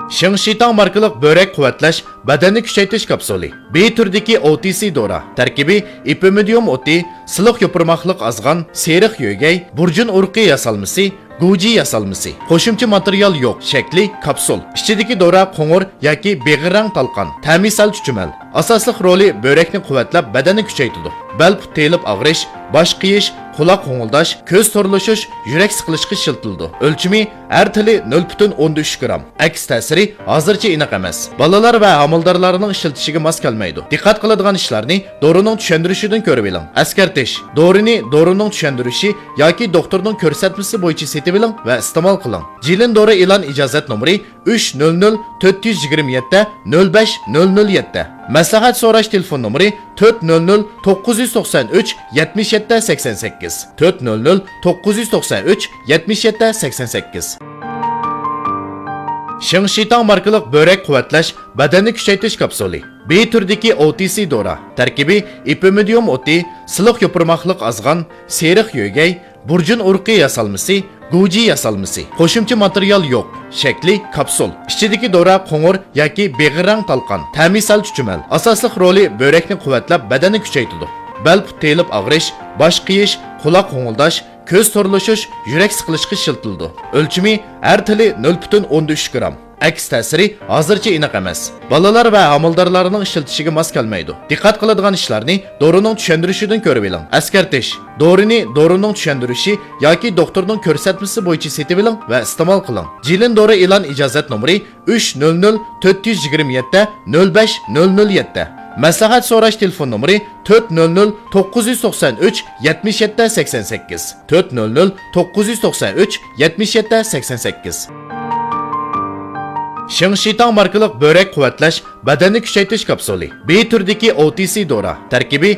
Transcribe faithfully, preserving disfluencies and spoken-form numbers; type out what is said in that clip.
Shingshitang markalik börek quvvatlash, badanni kuchaytirish kapsuli. B turdagi O T C dora. Tarkibi ipimidium o'ti, siliq yopirmoqliq azg'an, seriq yo'gay, burjun urqi yasalmasi, Guji yasalmasi. Qo'shimcha material yo'q. Shakli kapsul. Ichidagi dora qo'ng'ir yoki beg'irang talqon. Ta'misal chuchumal. Asosli roli börekni quvvatlab, badanni kuchaytiradi. Bel telib og'rish, bosh qiyish, quloq qo'ng'ildash, ko'z to'rlashish, yurak siqilishga shiltildi. O'lchimi har tili nol butun o'n uch gram. Aks ta'siri hozircha aniq emas. Bolalar va homildorlarning ishlatishiga mos kelmaydi. Diqqat qiladigan ishlarni dorining tushuntirishidan ko'rib oling. Askartish. Dorini dorining tushuntirishi yoki doktorning ko'rsatmasi bo'yicha setib oling va iste'mol qiling. Jilin dori e'lon ijozat nomeri uch nol nol to'rt yuz yigirma yetti nol besh nol nol yetti. Maslahat so'rash telefon nomeri to'rt nol nol to'qqiz yuz to'qson uch yetmish yetti sakson sakkiz to'rt nol nol to'qqiz yuz to'qson uch yetmish yetti sakson sakkiz. Shingshitang markalik börek quvvatlash, badanni kuchaytirish kapsuli. B turdagi O T C dora. Tarkibi ipimidium o'ti, siliq yopirmoqliq azg'an, seriq yo'gay, burjun urqi yasalmasi, Guji yasalmasi. Qo'shimcha material yo'q. Shakli kapsul. Ichidagi dora qo'ng'ir yoki beg'irang talqon. Ta'misal chuchumal. Asosli roli börekni quvvatlab, badanni kuchaytiradi. Bel telib og'rish, bosh qiyish, quloq qo'ng'ildash, ko'z to'rlashish, yurak siqilishga shiltildi. O'lchimi har tili nol butun o'n uch gram. Aks ta'siri hozircha aniq emas. Bolalar va homildorlarning ishlatishiga mos kelmaydi. Diqqat qiladigan ishlarni dorining tushuntirishidan ko'rib oling. Askartish. Dorini dorining tushuntirishi yoki doktorning ko'rsatmasi bo'yicha setib oling va iste'mol qiling. Jilin dori e'lon ijozat nomeri uch nol nol to'rt yuz yigirma yetti nol besh nol nol yetti. Maslahat so'rash telefon nomeri to'rt nol nol to'qqiz yuz to'qson uch yetmish yetti sakson sakkiz to'rt nol nol to'qqiz yuz to'qson uch yetmish yetti sakson sakkiz. Shingshitang markalik börek quvvatlash, badanni kuchaytirish kapsuli. B turdagi O T C dora. Tarkibi